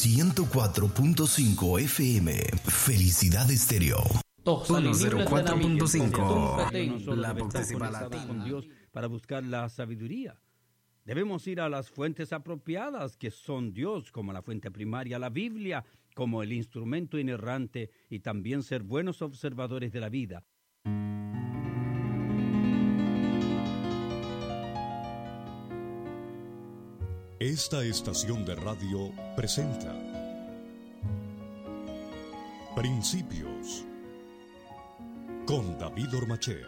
104.5 FM. Felicidad Estéreo. 104.5. La principal con Dios para buscar la sabiduría. Debemos ir a las fuentes apropiadas, que son Dios, como la fuente primaria, la Biblia, como el instrumento inerrante, y también ser buenos observadores de la vida. Esta estación de radio presenta Principios con David Ormachea.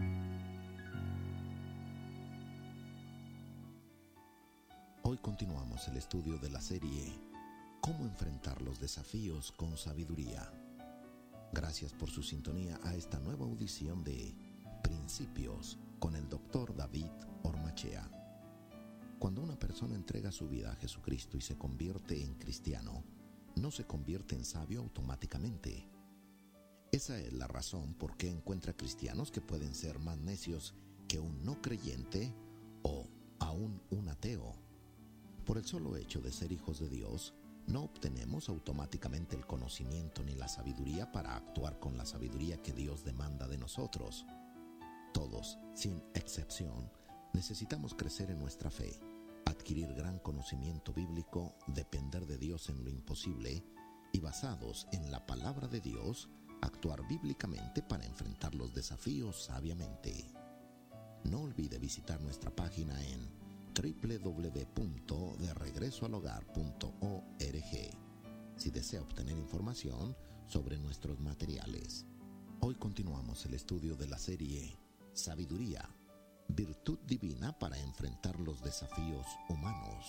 Hoy continuamos el estudio de la serie Cómo enfrentar los desafíos con sabiduría. Gracias por su sintonía a esta nueva audición de Principios con el Dr. David Ormachea. Cuando una persona entrega su vida a Jesucristo y se convierte en cristiano, no se convierte en sabio automáticamente. Esa es la razón por qué encuentra cristianos que pueden ser más necios que un no creyente o aún un ateo. Por el solo hecho de ser hijos de Dios, no obtenemos automáticamente el conocimiento ni la sabiduría para actuar con la sabiduría que Dios demanda de nosotros. Todos, sin excepción, necesitamos crecer en nuestra fe, adquirir gran conocimiento bíblico, depender de Dios en lo imposible y, basados en la palabra de Dios, actuar bíblicamente para enfrentar los desafíos sabiamente. No olvide visitar nuestra página en www.deregresoalhogar.org si desea obtener información sobre nuestros materiales. Hoy continuamos el estudio de la serie Sabiduría, virtud divina para enfrentar los desafíos humanos.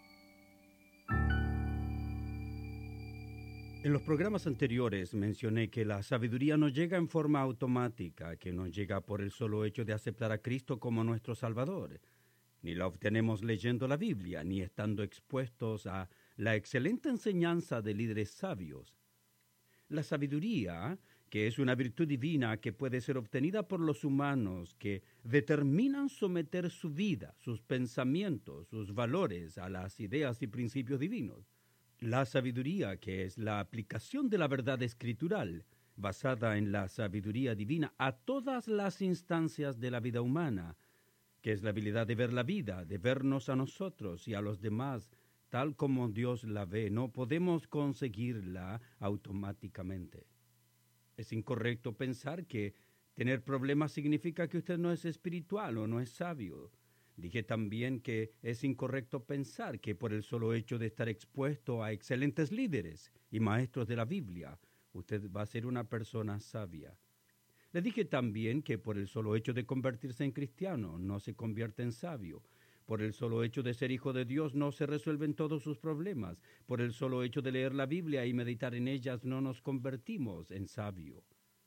En los programas anteriores mencioné que la sabiduría no llega en forma automática, que no llega por el solo hecho de aceptar a Cristo como nuestro Salvador. Ni la obtenemos leyendo la Biblia, ni estando expuestos a la excelente enseñanza de líderes sabios. La sabiduría, que es una virtud divina que puede ser obtenida por los humanos que determinan someter su vida, sus pensamientos, sus valores a las ideas y principios divinos. La sabiduría, que es la aplicación de la verdad escritural, basada en la sabiduría divina a todas las instancias de la vida humana, que es la habilidad de ver la vida, de vernos a nosotros y a los demás, tal como Dios la ve. No podemos conseguirla automáticamente. Es incorrecto pensar que tener problemas significa que usted no es espiritual o no es sabio. Dije también que es incorrecto pensar que por el solo hecho de estar expuesto a excelentes líderes y maestros de la Biblia, usted va a ser una persona sabia. Le dije también que por el solo hecho de convertirse en cristiano no se convierte en sabio. Por el solo hecho de ser hijo de Dios no se resuelven todos sus problemas. Por el solo hecho de leer la Biblia y meditar en ellas no nos convertimos en sabio.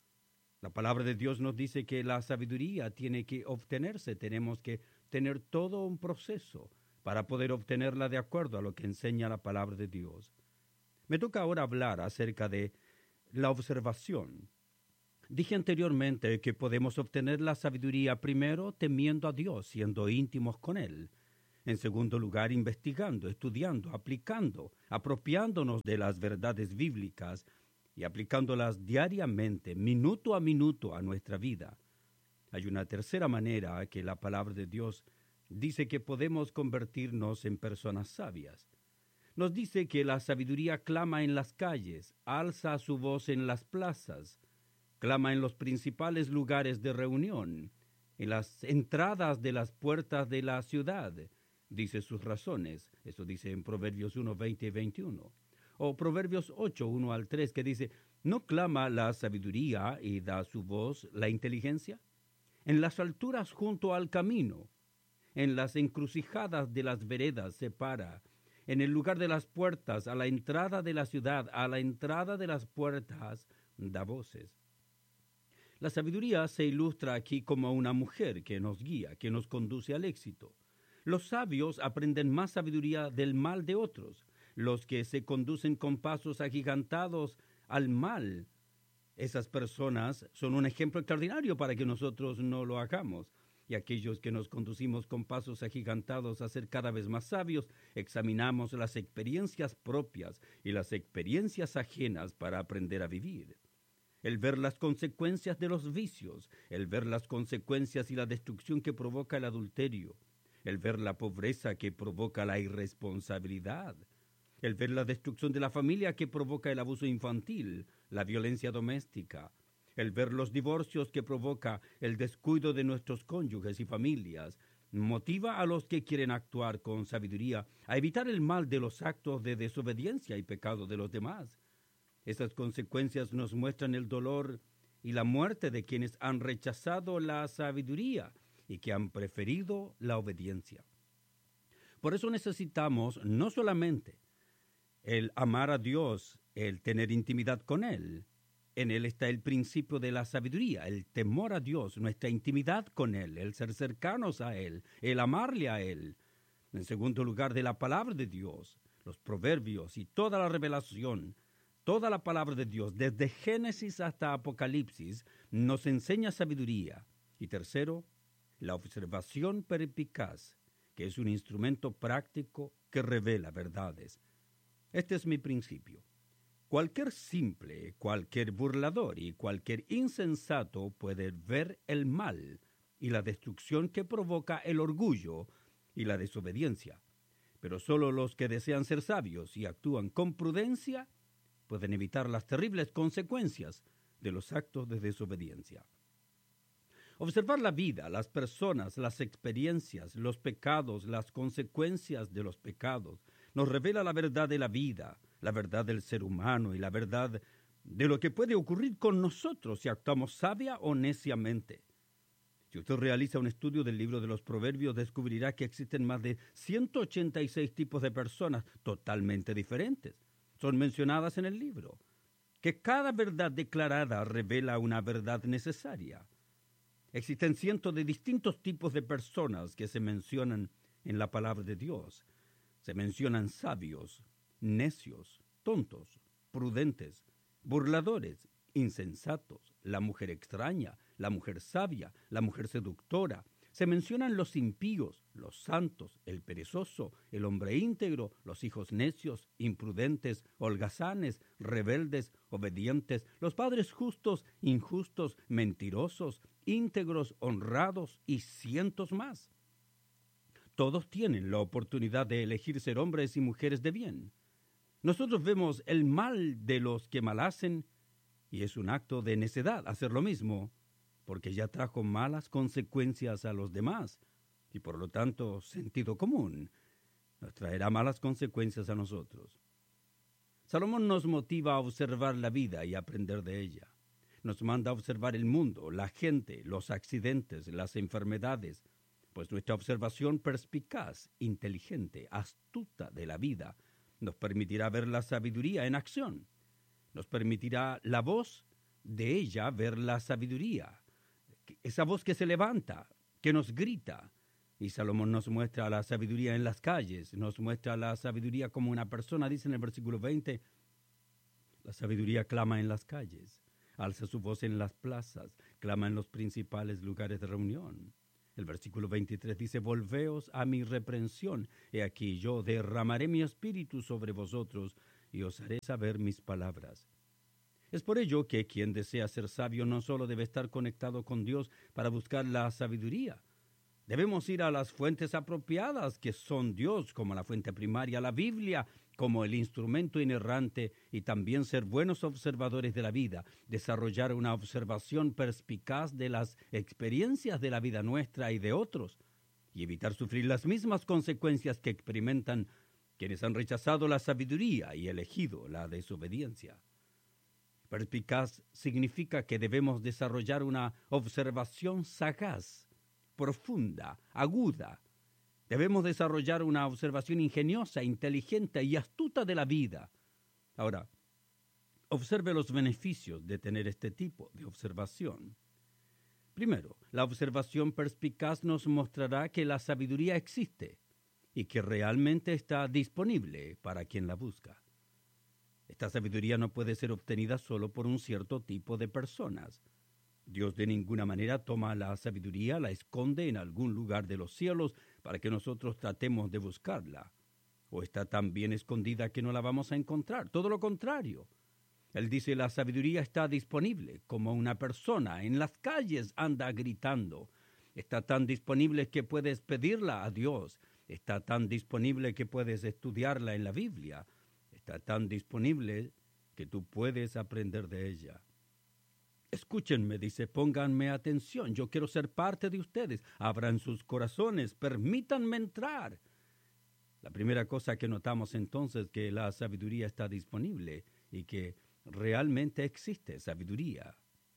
La palabra de Dios nos dice que la sabiduría tiene que obtenerse. Tenemos que tener todo un proceso para poder obtenerla de acuerdo a lo que enseña la palabra de Dios. Me toca ahora hablar acerca de la observación. Dije anteriormente que podemos obtener la sabiduría primero temiendo a Dios, siendo íntimos con Él. En segundo lugar, investigando, estudiando, aplicando, apropiándonos de las verdades bíblicas y aplicándolas diariamente, minuto a minuto a nuestra vida. Hay una tercera manera que la palabra de Dios dice que podemos convertirnos en personas sabias. Nos dice que la sabiduría clama en las calles, alza su voz en las plazas, clama en los principales lugares de reunión, en las entradas de las puertas de la ciudad, dice sus razones. Eso dice en Proverbios 1, 20 y 21. O Proverbios 8, 1 al 3, que dice, ¿no clama la sabiduría y da su voz la inteligencia? En las alturas junto al camino, en las encrucijadas de las veredas se para, en el lugar de las puertas, a la entrada de la ciudad, a la entrada de las puertas, da voces. La sabiduría se ilustra aquí como una mujer que nos guía, que nos conduce al éxito. Los sabios aprenden más sabiduría del mal de otros. Los que se conducen con pasos agigantados al mal, esas personas son un ejemplo extraordinario para que nosotros no lo hagamos. y aquellos que nos conducimos con pasos agigantados a ser cada vez más sabios, examinamos las experiencias propias y las experiencias ajenas para aprender a vivir. El ver las consecuencias de los vicios, el ver las consecuencias y la destrucción que provoca el adulterio, el ver la pobreza que provoca la irresponsabilidad, el ver la destrucción de la familia que provoca el abuso infantil, la violencia doméstica, el ver los divorcios que provoca el descuido de nuestros cónyuges y familias, motiva a los que quieren actuar con sabiduría a evitar el mal de los actos de desobediencia y pecado de los demás. Estas consecuencias nos muestran el dolor y la muerte de quienes han rechazado la sabiduría y que han preferido la obediencia. Por eso necesitamos no solamente el amar a Dios, el tener intimidad con Él. En Él está el principio de la sabiduría, el temor a Dios, nuestra intimidad con Él, el ser cercanos a Él, el amarle a Él. En segundo lugar, de la palabra de Dios, los proverbios y toda la revelación, toda la palabra de Dios, desde Génesis hasta Apocalipsis, nos enseña sabiduría. Y tercero, la observación perspicaz, que es un instrumento práctico que revela verdades. Este es mi principio. Cualquier simple, cualquier burlador y cualquier insensato puede ver el mal y la destrucción que provoca el orgullo y la desobediencia. Pero solo los que desean ser sabios y actúan con prudencia pueden evitar las terribles consecuencias de los actos de desobediencia. Observar la vida, las personas, las experiencias, los pecados, las consecuencias de los pecados, nos revela la verdad de la vida, la verdad del ser humano y la verdad de lo que puede ocurrir con nosotros si actuamos sabia o neciamente. Si usted realiza un estudio del libro de los Proverbios, descubrirá que existen más de 186 tipos de personas totalmente diferentes. Son mencionadas en el libro. Que cada verdad declarada revela una verdad necesaria. Existen cientos de distintos tipos de personas que se mencionan en la palabra de Dios. Se mencionan sabios, necios, tontos, prudentes, burladores, insensatos, la mujer extraña, la mujer sabia, la mujer seductora. Se mencionan los impíos, los santos, el perezoso, el hombre íntegro, los hijos necios, imprudentes, holgazanes, rebeldes, obedientes, los padres justos, injustos, mentirosos, íntegros, honrados y cientos más. Todos tienen la oportunidad de elegir ser hombres y mujeres de bien. Nosotros vemos el mal de los que mal hacen y es un acto de necedad hacer lo mismo, porque ya trajo malas consecuencias a los demás y por lo tanto sentido común nos traerá malas consecuencias a nosotros. Salomón nos motiva a observar la vida y aprender de ella. Nos manda a observar el mundo, la gente, los accidentes, las enfermedades, pues nuestra observación perspicaz, inteligente, astuta de la vida nos permitirá ver la sabiduría en acción. Nos permitirá la voz de ella ver la sabiduría. Esa voz que se levanta, que nos grita. Y Salomón nos muestra la sabiduría en las calles, nos muestra la sabiduría como una persona, dice en el versículo 20, la sabiduría clama en las calles, alza su voz en las plazas, clama en los principales lugares de reunión. El versículo 23 dice, volveos a mi reprensión, he aquí yo derramaré mi espíritu sobre vosotros y os haré saber mis palabras. Es por ello que quien desea ser sabio no solo debe estar conectado con Dios para buscar la sabiduría. Debemos ir a las fuentes apropiadas que son Dios, como la fuente primaria, la Biblia, como el instrumento inerrante, y también ser buenos observadores de la vida, desarrollar una observación perspicaz de las experiencias de la vida nuestra y de otros, y evitar sufrir las mismas consecuencias que experimentan quienes han rechazado la sabiduría y elegido la desobediencia. Perspicaz significa que debemos desarrollar una observación sagaz, profunda, aguda. Debemos desarrollar una observación ingeniosa, inteligente y astuta de la vida. Ahora, observe los beneficios de tener este tipo de observación. Primero, la observación perspicaz nos mostrará que la sabiduría existe y que realmente está disponible para quien la busca. Esta sabiduría no puede ser obtenida solo por un cierto tipo de personas. Dios de ninguna manera toma la sabiduría, la esconde en algún lugar de los cielos para que nosotros tratemos de buscarla. O está tan bien escondida que no la vamos a encontrar. Todo lo contrario. Él dice, la sabiduría está disponible, como una persona en las calles anda gritando. Está tan disponible que puedes pedirla a Dios. Está tan disponible que puedes estudiarla en la Biblia. Está tan disponible que tú puedes aprender de ella. Escúchenme, dice, pónganme atención. Yo quiero ser parte de ustedes. Abran sus corazones, permítanme entrar. La primera cosa que notamos entonces es que la sabiduría está disponible y que realmente existe sabiduría.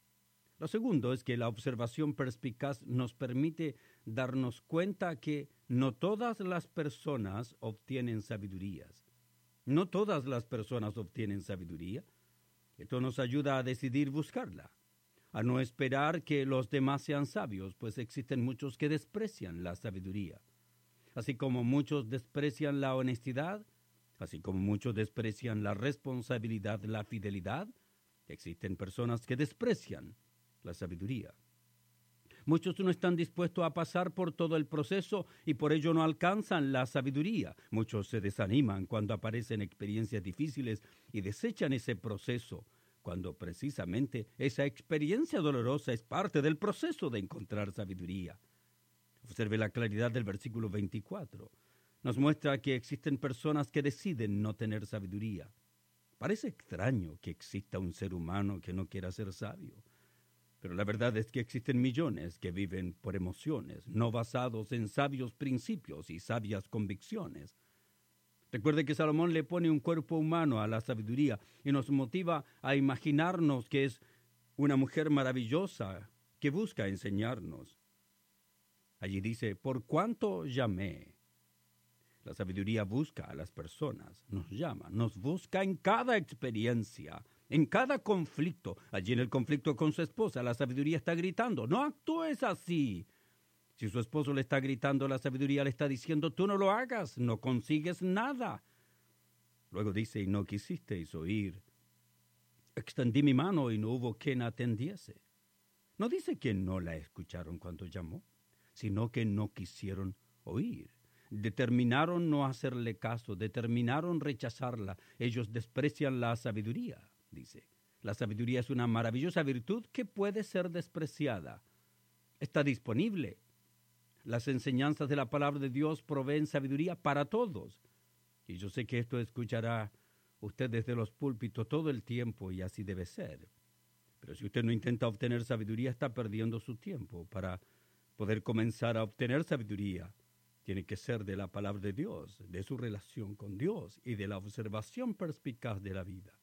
Lo segundo es que la observación perspicaz nos permite darnos cuenta que no todas las personas obtienen sabidurías. No todas las personas obtienen sabiduría. Esto nos ayuda a decidir buscarla, a no esperar que los demás sean sabios, pues existen muchos que desprecian la sabiduría. Así como muchos desprecian la honestidad, así como muchos desprecian la responsabilidad, la fidelidad, existen personas que desprecian la sabiduría. Muchos no están dispuestos a pasar por todo el proceso y por ello no alcanzan la sabiduría. Muchos se desaniman cuando aparecen experiencias difíciles y desechan ese proceso, cuando precisamente esa experiencia dolorosa es parte del proceso de encontrar sabiduría. Observe la claridad del versículo 24. Nos muestra que existen personas que deciden no tener sabiduría. Parece extraño que exista un ser humano que no quiera ser sabio. Pero la verdad es que existen millones que viven por emociones, no basados en sabios principios y sabias convicciones. Recuerde que Salomón le pone un cuerpo humano a la sabiduría y nos motiva a imaginarnos que es una mujer maravillosa que busca enseñarnos. Allí dice, por cuanto llamé. La sabiduría busca a las personas, nos llama, nos busca en cada experiencia, en cada conflicto. Allí en el conflicto con su esposa, la sabiduría está gritando, no actúes así. Si su esposo le está gritando, la sabiduría le está diciendo, tú no lo hagas, no consigues nada. Luego dice, y no quisisteis oír. Extendí mi mano y no hubo quien atendiese. No dice que no la escucharon cuando llamó, sino que no quisieron oír. Determinaron no hacerle caso, determinaron rechazarla. Ellos desprecian la sabiduría, dice. La sabiduría es una maravillosa virtud que puede ser despreciada. Está disponible. Las enseñanzas de la palabra de Dios proveen sabiduría para todos. Y yo sé que esto escuchará usted desde los púlpitos todo el tiempo y así debe ser. Pero si usted no intenta obtener sabiduría, está perdiendo su tiempo. Para poder comenzar a obtener sabiduría, tiene que ser de la palabra de Dios, de su relación con Dios y de la observación perspicaz de la vida.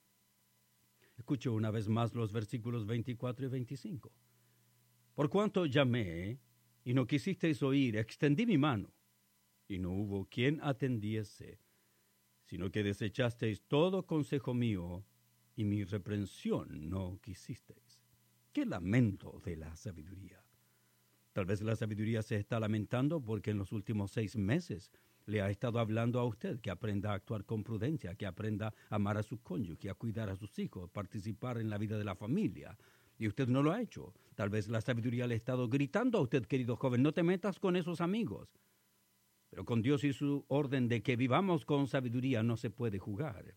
Escucho una vez más los versículos 24 y 25. Por cuanto llamé y no quisisteis oír, extendí mi mano y no hubo quien atendiese, sino que desechasteis todo consejo mío y mi reprensión no quisisteis. ¡Qué lamento de la sabiduría! Tal vez la sabiduría se está lamentando porque en los últimos 6 meses le ha estado hablando a usted que aprenda a actuar con prudencia, que aprenda a amar a su cónyuge, a cuidar a sus hijos, participar en la vida de la familia. Y usted no lo ha hecho. Tal vez la sabiduría le ha estado gritando a usted, querido joven, no te metas con esos amigos. Pero con Dios y su orden de que vivamos con sabiduría no se puede jugar.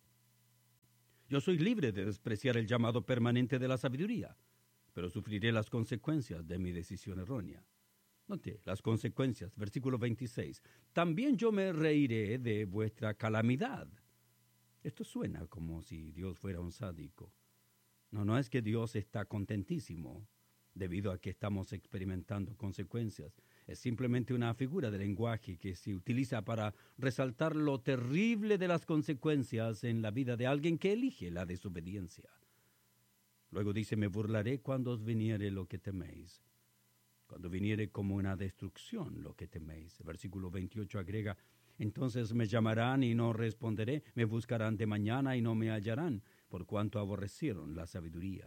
Yo soy libre de despreciar el llamado permanente de la sabiduría, pero sufriré las consecuencias de mi decisión errónea. Note las consecuencias, versículo 26. También yo me reiré de vuestra calamidad. Esto suena como si Dios fuera un sádico. No es que Dios está contentísimo debido a que estamos experimentando consecuencias. Es simplemente una figura de lenguaje que se utiliza para resaltar lo terrible de las consecuencias en la vida de alguien que elige la desobediencia. Luego dice, me burlaré cuando os viniere lo que teméis. Cuando viniere como una destrucción lo que teméis. El versículo 28 agrega, entonces me llamarán y no responderé, me buscarán de mañana y no me hallarán, por cuanto aborrecieron la sabiduría.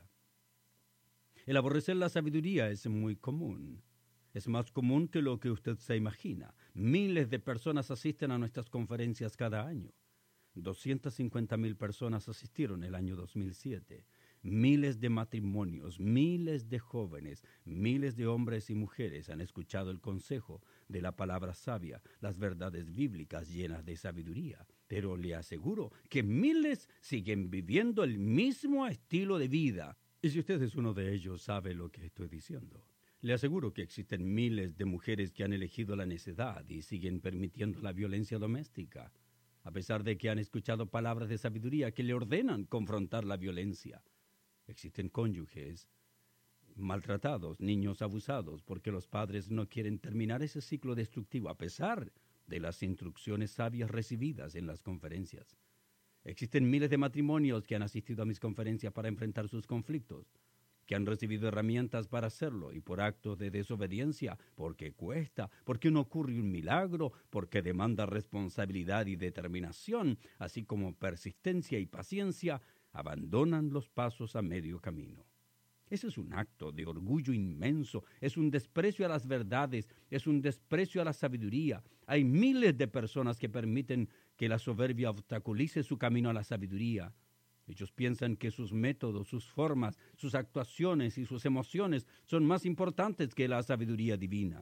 El aborrecer la sabiduría es muy común. Es más común que lo que usted se imagina. Miles de personas asisten a nuestras conferencias cada año. 250,000 personas asistieron el año 2007. Miles de matrimonios, miles de jóvenes, miles de hombres y mujeres han escuchado el consejo de la palabra sabia, las verdades bíblicas llenas de sabiduría. Pero le aseguro que miles siguen viviendo el mismo estilo de vida. Y si usted es uno de ellos, sabe lo que estoy diciendo. Le aseguro que existen miles de mujeres que han elegido la necedad y siguen permitiendo la violencia doméstica, a pesar de que han escuchado palabras de sabiduría que le ordenan confrontar la violencia. Existen cónyuges maltratados, niños abusados, porque los padres no quieren terminar ese ciclo destructivo a pesar de las instrucciones sabias recibidas en las conferencias. Existen miles de matrimonios que han asistido a mis conferencias para enfrentar sus conflictos, que han recibido herramientas para hacerlo y por actos de desobediencia, porque cuesta, porque no ocurre un milagro, porque demanda responsabilidad y determinación, así como persistencia y paciencia, abandonan los pasos a medio camino. Ese es un acto de orgullo inmenso, es un desprecio a las verdades, es un desprecio a la sabiduría. Hay miles de personas que permiten que la soberbia obstaculice su camino a la sabiduría. Ellos piensan que sus métodos, sus formas, sus actuaciones y sus emociones son más importantes que la sabiduría divina.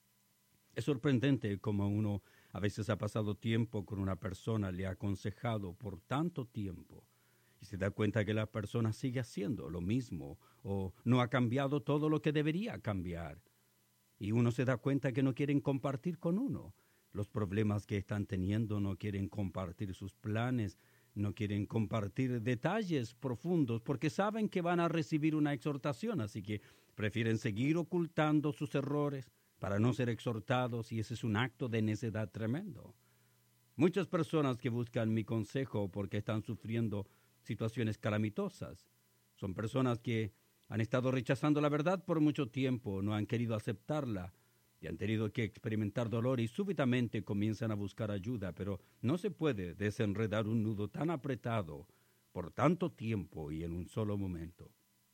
Es sorprendente cómo uno a veces ha pasado tiempo con una persona, le ha aconsejado por tanto tiempo, y se da cuenta que la persona sigue haciendo lo mismo o no ha cambiado todo lo que debería cambiar. Y uno se da cuenta que no quieren compartir con uno los problemas que están teniendo, no quieren compartir sus planes, no quieren compartir detalles profundos porque saben que van a recibir una exhortación, así que prefieren seguir ocultando sus errores para no ser exhortados, y ese es un acto de necedad tremendo. Muchas personas que buscan mi consejo porque están sufriendo situaciones calamitosas son personas que han estado rechazando la verdad por mucho tiempo, no han querido aceptarla y han tenido que experimentar dolor y súbitamente comienzan a buscar ayuda, pero no se puede desenredar un nudo tan apretado por tanto tiempo y en un solo momento.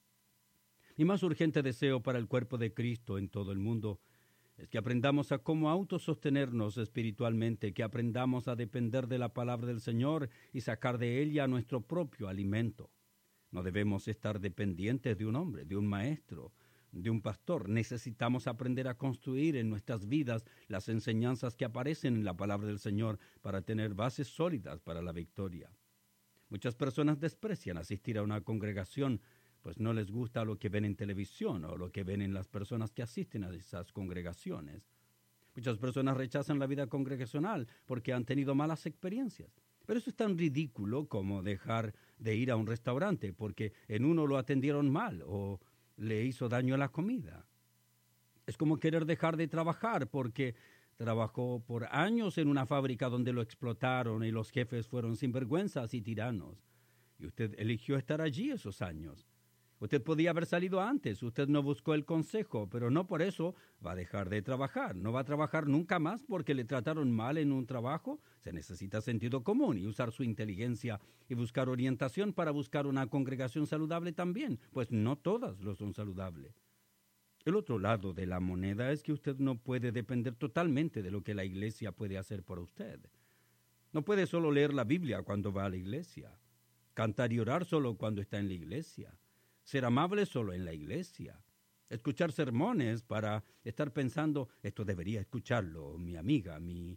Mi más urgente deseo para el cuerpo de Cristo en todo el mundo es que aprendamos a cómo autosostenernos espiritualmente, que aprendamos a depender de la palabra del Señor y sacar de ella nuestro propio alimento. No debemos estar dependientes de un hombre, de un maestro, de un pastor. Necesitamos aprender a construir en nuestras vidas las enseñanzas que aparecen en la palabra del Señor para tener bases sólidas para la victoria. Muchas personas desprecian asistir a una congregación, pues no les gusta lo que ven en televisión o lo que ven en las personas que asisten a esas congregaciones. Muchas personas rechazan la vida congregacional porque han tenido malas experiencias. Pero eso es tan ridículo como dejar de ir a un restaurante porque en uno lo atendieron mal o le hizo daño a la comida. Es como querer dejar de trabajar porque trabajó por años en una fábrica donde lo explotaron y los jefes fueron sinvergüenzas y tiranos. Y usted eligió estar allí esos años. Usted podía haber salido antes, usted no buscó el consejo, pero no por eso va a dejar de trabajar. No va a trabajar nunca más porque le trataron mal en un trabajo. Se necesita sentido común y usar su inteligencia y buscar orientación para buscar una congregación saludable también, pues no todas lo son saludables. El otro lado de la moneda es que usted no puede depender totalmente de lo que la iglesia puede hacer por usted. No puede solo leer la Biblia cuando va a la iglesia, cantar y orar solo cuando está en la iglesia, ser amable solo en la iglesia, escuchar sermones para estar pensando, esto debería escucharlo mi amiga, mi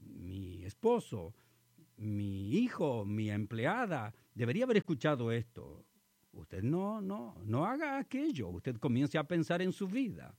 esposo, mi hijo, mi empleada, debería haber escuchado esto. Usted no haga aquello, usted comience a pensar en su vida.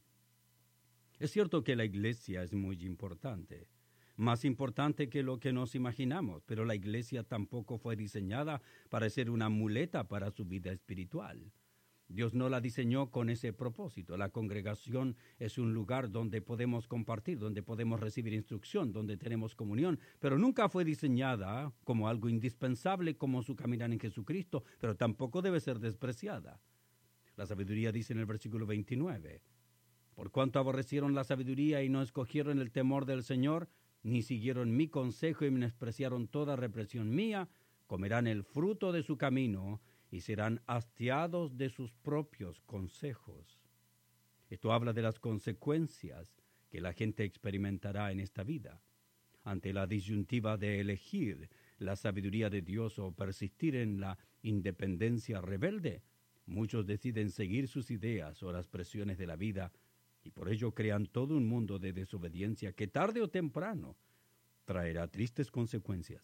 Es cierto que la iglesia es muy importante, más importante que lo que nos imaginamos, pero la iglesia tampoco fue diseñada para ser una muleta para su vida espiritual. Dios no la diseñó con ese propósito. La congregación es un lugar donde podemos compartir, donde podemos recibir instrucción, donde tenemos comunión, pero nunca fue diseñada como algo indispensable como su caminar en Jesucristo, pero tampoco debe ser despreciada. La sabiduría dice en el versículo 29, por cuanto aborrecieron la sabiduría y no escogieron el temor del Señor, ni siguieron mi consejo y menospreciaron toda represión mía, comerán el fruto de su camino y serán hastiados de sus propios consejos. Esto habla de las consecuencias que la gente experimentará en esta vida. Ante la disyuntiva de elegir la sabiduría de Dios o persistir en la independencia rebelde, Muchos deciden seguir sus ideas o las presiones de la vida y por ello crean todo un mundo de desobediencia que tarde o temprano traerá tristes consecuencias.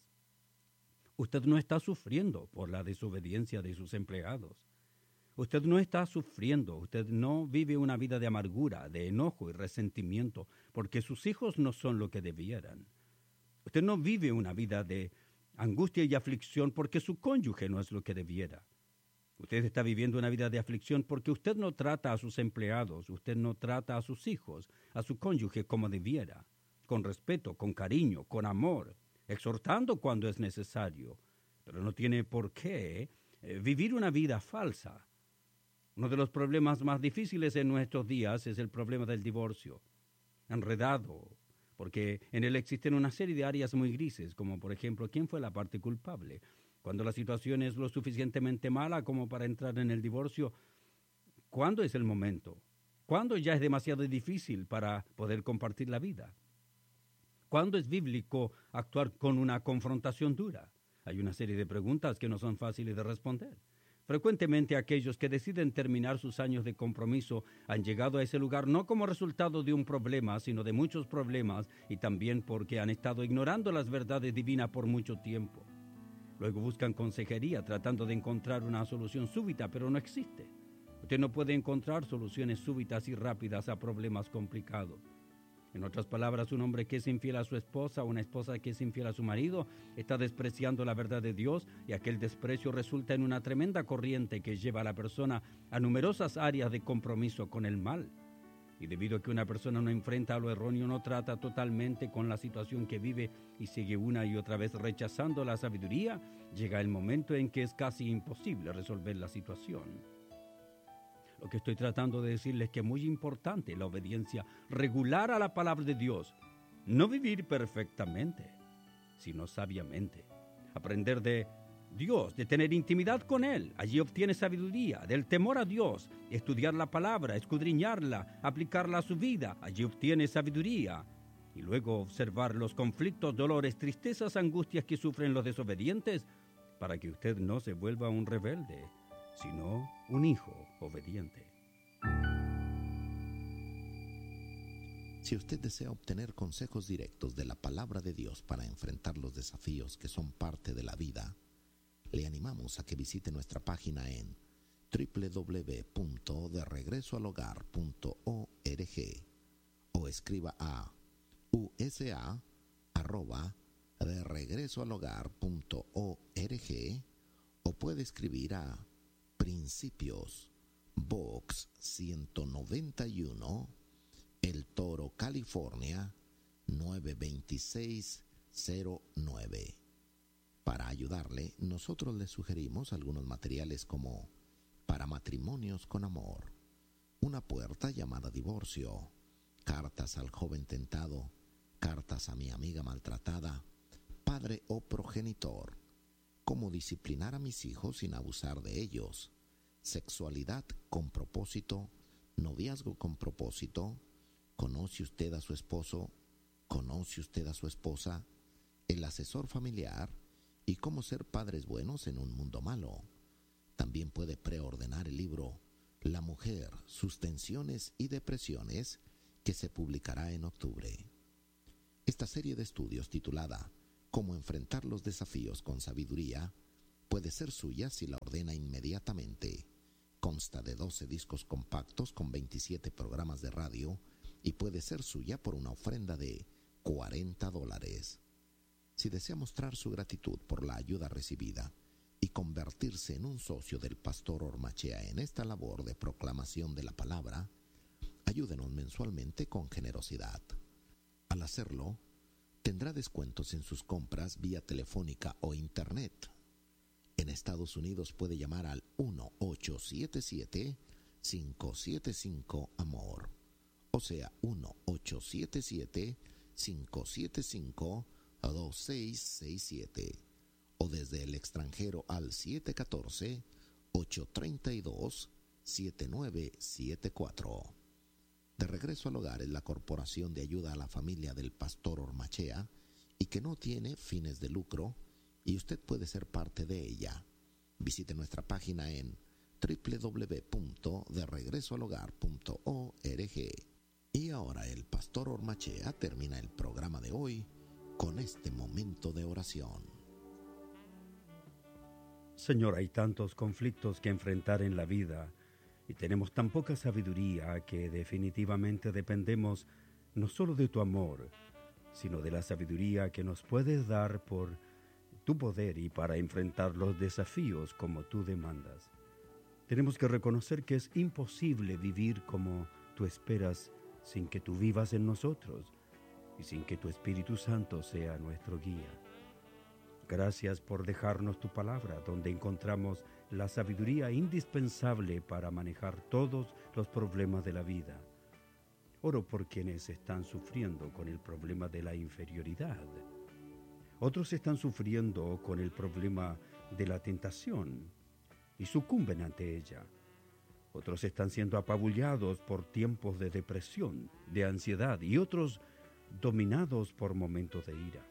Usted no está sufriendo por la desobediencia de sus empleados. Usted no está sufriendo, usted no vive una vida de amargura, de enojo y resentimiento porque sus hijos no son lo que debieran. Usted no vive una vida de angustia y aflicción porque su cónyuge no es lo que debiera. Usted está viviendo una vida de aflicción porque usted no trata a sus empleados, usted no trata a sus hijos, a su cónyuge como debiera, con respeto, con cariño, con amor, exhortando cuando es necesario, pero no tiene por qué vivir una vida falsa. Uno de los problemas más difíciles en nuestros días es el problema del divorcio. Enredado, porque en él existen una serie de áreas muy grises, como por ejemplo, ¿quién fue la parte culpable? Cuando la situación es lo suficientemente mala como para entrar en el divorcio, ¿cuándo es el momento? ¿Cuándo ya es demasiado difícil para poder compartir la vida? ¿Cuándo es bíblico actuar con una confrontación dura? Hay una serie de preguntas que no son fáciles de responder. Frecuentemente aquellos que deciden terminar sus años de compromiso han llegado a ese lugar no como resultado de un problema, sino de muchos problemas y también porque han estado ignorando las verdades divinas por mucho tiempo. Luego buscan consejería tratando de encontrar una solución súbita, pero no existe. Usted no puede encontrar soluciones súbitas y rápidas a problemas complicados. En otras palabras, un hombre que es infiel a su esposa o una esposa que es infiel a su marido está despreciando la verdad de Dios y aquel desprecio resulta en una tremenda corriente que lleva a la persona a numerosas áreas de compromiso con el mal. Y debido a que una persona no enfrenta a lo erróneo, no trata totalmente con la situación que vive y sigue una y otra vez rechazando la sabiduría, llega el momento en que es casi imposible resolver la situación. Lo que estoy tratando de decirles es que es muy importante la obediencia regular a la palabra de Dios. No vivir perfectamente, sino sabiamente. Aprender de Dios, de tener intimidad con Él. Allí obtiene sabiduría, del temor a Dios, estudiar la palabra, escudriñarla, aplicarla a su vida. Allí obtiene sabiduría. Y luego observar los conflictos, dolores, tristezas, angustias que sufren los desobedientes para que usted no se vuelva un rebelde, sino un hijo obediente. Si usted desea obtener consejos directos de la palabra de Dios para enfrentar los desafíos que son parte de la vida, le animamos a que visite nuestra página en www.deregresoalhogar.org o escriba a usa@deregresoalhogar.org o puede escribir a Principios, Box 191, El Toro, California 92609. Para ayudarle, nosotros le sugerimos algunos materiales como Para matrimonios con amor, Una puerta llamada divorcio, Cartas al joven tentado, Cartas a mi amiga maltratada, Padre o progenitor, Cómo disciplinar a mis hijos sin abusar de ellos, Sexualidad con propósito, Noviazgo con propósito, ¿Conoce usted a su esposo? ¿Conoce usted a su esposa? El asesor familiar y cómo ser padres buenos en un mundo malo. También puede preordenar el libro La mujer, sus tensiones y depresiones, que se publicará en octubre. Esta serie de estudios titulada Cómo enfrentar los desafíos con sabiduría puede ser suya si la ordena inmediatamente. Consta de 12 discos compactos con 27 programas de radio y puede ser suya por una ofrenda de $40. Si desea mostrar su gratitud por la ayuda recibida y convertirse en un socio del pastor Ormachea en esta labor de proclamación de la palabra, ayúdenos mensualmente con generosidad. Al hacerlo, tendrá descuentos en sus compras vía telefónica o internet. En Estados Unidos puede llamar al 1-877-575-AMOR, o sea, 1-877-575-2667, o desde el extranjero al 714-832-7974. De Regreso al Hogar es la corporación de ayuda a la familia del pastor Ormachea y que no tiene fines de lucro, y usted puede ser parte de ella. Visite nuestra página en www.deregresoalhogar.org. Y ahora el pastor Ormachea termina el programa de hoy con este momento de oración. Señor, hay tantos conflictos que enfrentar en la vida y tenemos tan poca sabiduría que definitivamente dependemos no solo de tu amor, sino de la sabiduría que nos puedes dar por tu poder y para enfrentar los desafíos como tú demandas. Tenemos que reconocer que es imposible vivir como tú esperas sin que tú vivas en nosotros y sin que tu Espíritu Santo sea nuestro guía. Gracias por dejarnos tu palabra, donde encontramos la sabiduría indispensable para manejar todos los problemas de la vida. Oro por quienes están sufriendo con el problema de la inferioridad. Otros están sufriendo con el problema de la tentación y sucumben ante ella. Otros están siendo apabullados por tiempos de depresión, de ansiedad y otros dominados por momentos de ira.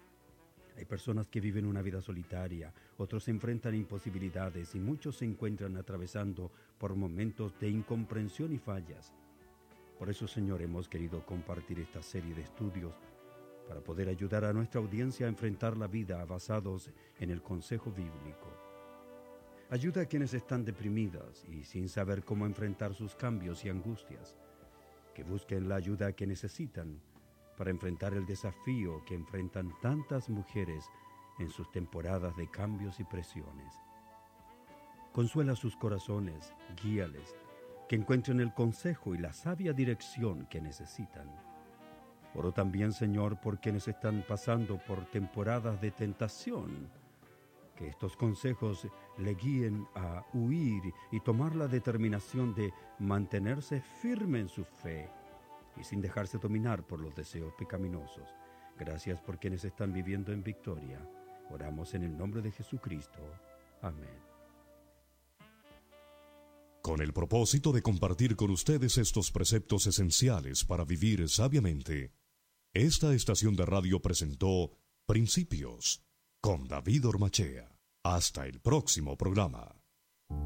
Hay personas que viven una vida solitaria, otros se enfrentan a imposibilidades y muchos se encuentran atravesando por momentos de incomprensión y fallas. Por eso, Señor, hemos querido compartir esta serie de estudios para poder ayudar a nuestra audiencia a enfrentar la vida basados en el consejo bíblico. Ayuda a quienes están deprimidas y sin saber cómo enfrentar sus cambios y angustias, que busquen la ayuda que necesitan para enfrentar el desafío que enfrentan tantas mujeres en sus temporadas de cambios y presiones. Consuela sus corazones, guíales, que encuentren el consejo y la sabia dirección que necesitan. Oro también, Señor, por quienes están pasando por temporadas de tentación, que estos consejos le guíen a huir y tomar la determinación de mantenerse firme en su fe y sin dejarse dominar por los deseos pecaminosos. Gracias por quienes están viviendo en victoria. Oramos en el nombre de Jesucristo. Amén. Con el propósito de compartir con ustedes estos preceptos esenciales para vivir sabiamente, esta estación de radio presentó Principios con David Ormachea. Hasta el próximo programa.